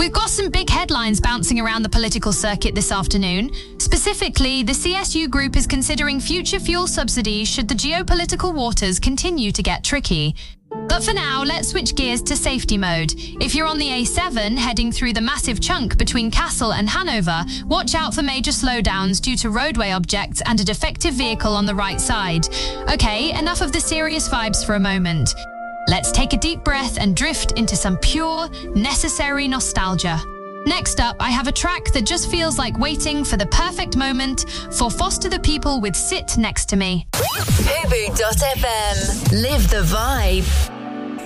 We've got some big headlines bouncing around the political circuit this afternoon. Specifically, the CSU group is considering future fuel subsidies should the geopolitical waters continue to get tricky. But for now, let's switch gears to safety mode. If you're on the A7 heading through the massive chunk between Kassel and Hanover, watch out for major slowdowns due to roadway objects and a defective vehicle on the right side. Okay, enough of the serious vibes for a moment. Let's take a deep breath and drift into some pure, necessary nostalgia. Next up, I have a track that just feels like waiting for the perfect moment for Foster the People with Sit Next to Me. Fubu.fm. Live the vibe.